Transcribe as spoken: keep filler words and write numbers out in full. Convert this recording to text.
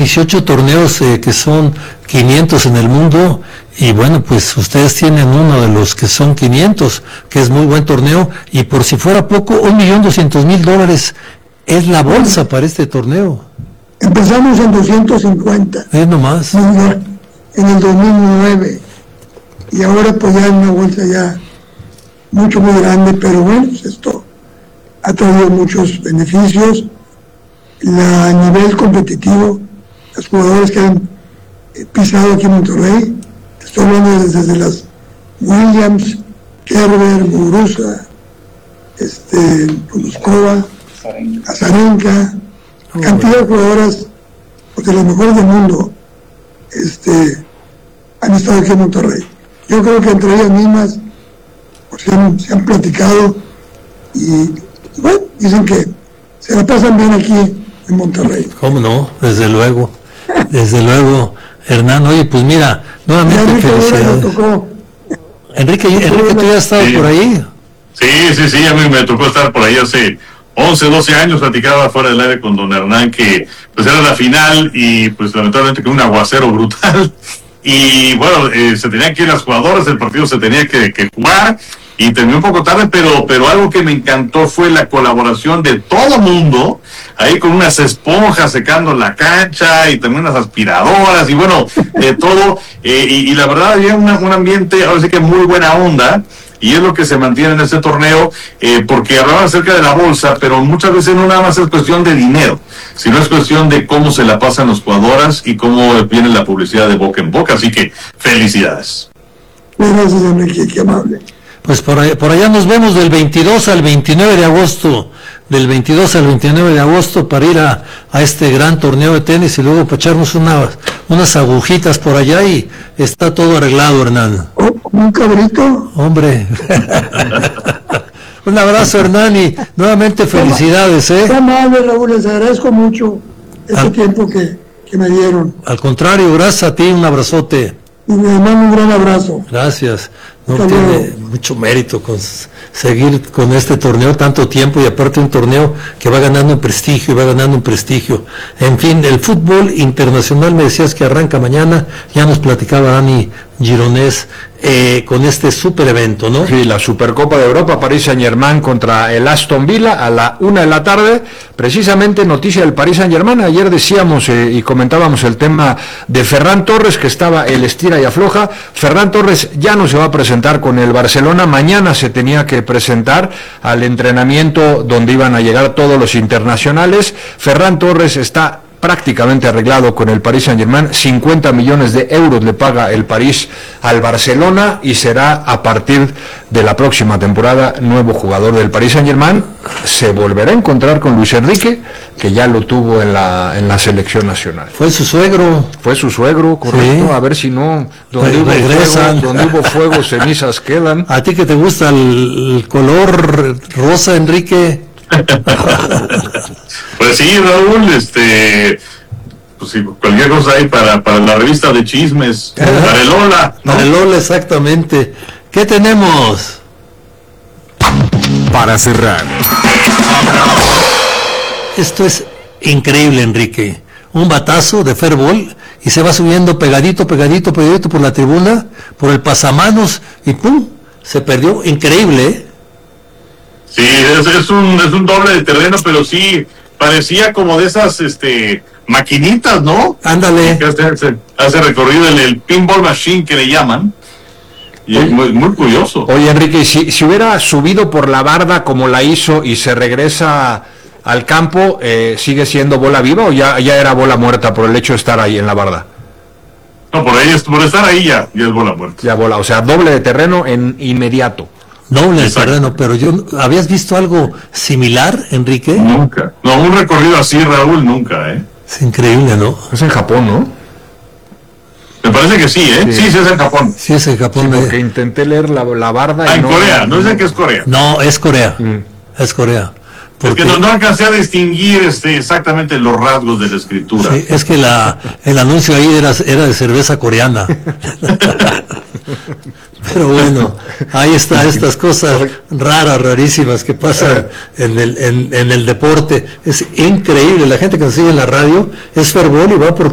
dieciocho torneos eh, que son quinientos en el mundo, y bueno, pues ustedes tienen uno de los que son quinientos, que es muy buen torneo, y por si fuera poco, un millón doscientos mil dólares es la bolsa para este torneo. Empezamos en doscientos cincuenta. Es nomás. En el dos mil nueve. Y ahora pues ya es una bolsa ya mucho, muy grande, pero bueno, pues esto ha traído muchos beneficios. La, a nivel competitivo, los jugadores que han eh, pisado aquí en Monterrey, estoy hablando desde, desde las Williams, Kerber, Muguruza, este, Punoskova, Azarenka, Oh, cantidad de jugadoras, porque las mejores del mundo este, han estado aquí en Monterrey. Yo creo que entre ellas mismas pues, se, han, se han platicado y, y bueno, dicen que se la pasan bien aquí en Monterrey. ¿Cómo no? Desde luego, desde luego, Hernán. Oye, pues mira, nuevamente felicidades. Enrique, Enrique, ¿tú ya has estado sí. por ahí? Sí, sí, sí, a mí me tocó estar por ahí hace once, doce años, platicaba fuera del aire con don Hernán que pues era la final y pues lamentablemente con un aguacero brutal y bueno, eh, se tenían que ir las jugadoras, el partido se tenía que, que jugar y terminó un poco tarde, pero pero algo que me encantó fue la colaboración de todo mundo, ahí con unas esponjas secando la cancha y también unas aspiradoras y bueno, de todo, eh, y, y la verdad había una, un ambiente, ahora sí que muy buena onda. Y es lo que se mantiene en este torneo, eh, porque hablaban acerca de la bolsa, pero muchas veces no nada más es cuestión de dinero, sino es cuestión de cómo se la pasan las jugadoras y cómo viene la publicidad de boca en boca. Así que, felicidades. Gracias, Enrique, qué amable. Pues por allá, por allá nos vemos del veintidós al veintinueve de agosto, del veintidós al veintinueve de agosto para ir a, a este gran torneo de tenis y luego para echarnos una, unas agujitas por allá y está todo arreglado, Hernán. Oh, ¿un cabrito? Hombre. Un abrazo, Hernán, y nuevamente felicidades, ¿eh? Qué amable, Raúl, les agradezco mucho este al, tiempo que, que me dieron. Al contrario, gracias a ti, un abrazote. Y me mando un gran abrazo. Gracias. No Hasta tiene luego. mucho mérito con seguir con este torneo tanto tiempo y aparte un torneo que va ganando en prestigio y va ganando en prestigio. En fin, el fútbol internacional me decías que arranca mañana, ya nos platicaba Dani Gironés eh, con este super evento, ¿no? Sí, la Supercopa de Europa, Paris Saint-Germain contra el Aston Villa a la una de la tarde. Precisamente noticia del Paris Saint-Germain, ayer decíamos eh, y comentábamos el tema de Ferran Torres, que estaba el estira y afloja. Ferran Torres ya no se va a presentar con el Barcelona, mañana se tenía que presentar al entrenamiento donde iban a llegar todos los internacionales. Ferran Torres está prácticamente arreglado con el Paris Saint-Germain, cincuenta millones de euros le paga el París al Barcelona y será a partir de la próxima temporada nuevo jugador del Paris Saint-Germain. Se volverá a encontrar con Luis Enrique, que ya lo tuvo en la en la selección nacional. Fue su suegro. Fue su suegro, correcto, sí. A ver si no, donde, hubo regresan. fuego, donde hubo fuego, cenizas quedan. A ti que te gusta el, el color rosa, Enrique. Pues sí, Raúl, este, pues sí, cualquier cosa ahí para, para la revista de chismes, Ajá. para el Lola, ¿no? Para el Lola, exactamente. ¿Qué tenemos? Para cerrar. Esto es increíble, Enrique. Un batazo de fairball y se va subiendo pegadito, pegadito, pegadito por la tribuna, por el pasamanos y ¡pum! Se perdió. Increíble, ¿eh? Sí, es, es un es un doble de terreno, pero sí parecía como de esas este maquinitas, ¿no? Ándale. Que hace, hace, hace recorrido el, el pinball machine que le llaman. Y es muy, muy curioso. Oye, Enrique, si, si hubiera subido por la barda como la hizo y se regresa al campo, eh, ¿sigue siendo bola viva o ya, ya era bola muerta por el hecho de estar ahí en la barda? No, por ahí, por estar ahí ya, ya es bola muerta. Ya bola, o sea, doble de terreno en inmediato. Doble de Exacto. terreno, pero yo, ¿habías visto algo similar, Enrique? Nunca. No, un recorrido así, Raúl, nunca, ¿eh? Es increíble, ¿no? Es en Japón, ¿no? Me parece que sí, ¿eh? Sí, Sí. sí, es en Japón. Sí, es en Japón. Sí, eh. porque intenté leer la, la barda Ah, y en no... Corea, no dicen que es Corea. No, es Corea. Mm. Es Corea. Porque Porque, no, no alcancé a distinguir este, exactamente los rasgos de la escritura. sí, es que la, el anuncio ahí era, era de cerveza coreana. Pero bueno, ahí está, estas cosas raras, rarísimas que pasan en el, en, en el deporte. Es increíble, la gente que nos sigue en la radio es fervor y va por